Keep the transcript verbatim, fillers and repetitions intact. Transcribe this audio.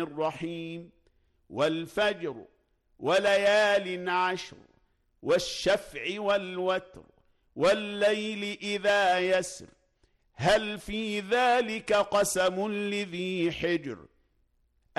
الرحيم والفجر وليال عشر والشفع والوتر والليل إذا يسر هل في ذلك قسم لذي حجر